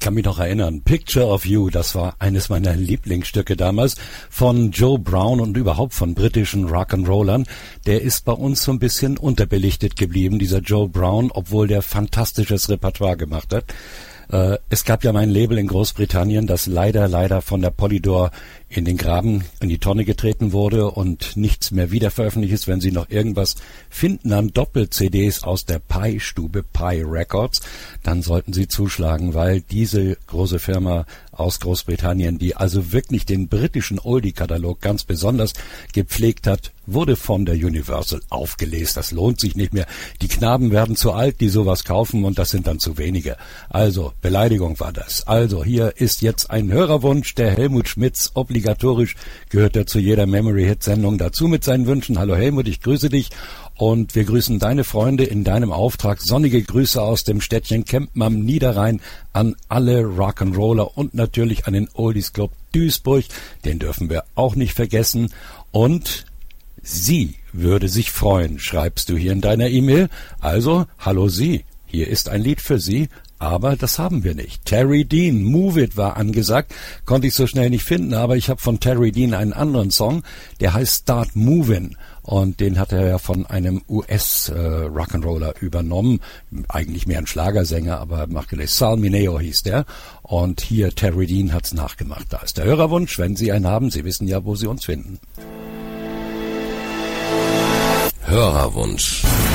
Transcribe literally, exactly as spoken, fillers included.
kann mich noch erinnern, Picture of You, das war eines meiner Lieblingsstücke damals von Joe Brown und überhaupt von britischen Rock'n'Rollern. Der ist bei uns so ein bisschen unterbelichtet geblieben, dieser Joe Brown, obwohl der fantastisches Repertoire gemacht hat. Äh, es gab ja mein Label in Großbritannien, das leider, leider von der Polydor in den Graben, in die Tonne getreten wurde und nichts mehr wieder veröffentlicht ist. Wenn Sie noch irgendwas finden an Doppel-C Ds aus der Pi-Stube, Pi Records, dann sollten Sie zuschlagen, weil diese große Firma aus Großbritannien, die also wirklich den britischen Oldie-Katalog ganz besonders gepflegt hat, wurde von der Universal aufgelesen. Das lohnt sich nicht mehr. Die Knaben werden zu alt, die sowas kaufen, und das sind dann zu wenige. Also, Beleidigung war das. Also, hier ist jetzt ein Hörerwunsch der Helmut Schmitz. Obligatorisch gehört er zu jeder Memory-Hit-Sendung dazu mit seinen Wünschen. Hallo Helmut, ich grüße dich. Und wir grüßen deine Freunde in deinem Auftrag. Sonnige Grüße aus dem Städtchen Kempen am Niederrhein an alle Rock'n'Roller und natürlich an den Oldies Club Duisburg. Den dürfen wir auch nicht vergessen. Und sie würde sich freuen, schreibst du hier in deiner E-Mail. Also, hallo Sie, hier ist ein Lied für Sie. Aber das haben wir nicht. Terry Dean, Move It war angesagt, konnte ich so schnell nicht finden, aber ich habe von Terry Dean einen anderen Song, der heißt Start Movin', und den hat er ja von einem U S-Rock'n'Roller äh, übernommen, eigentlich mehr ein Schlagersänger, aber macht gleich. Sal Mineo hieß der, und hier Terry Dean hat's nachgemacht. Da ist der Hörerwunsch, wenn Sie einen haben, Sie wissen ja, wo Sie uns finden. Hörerwunsch.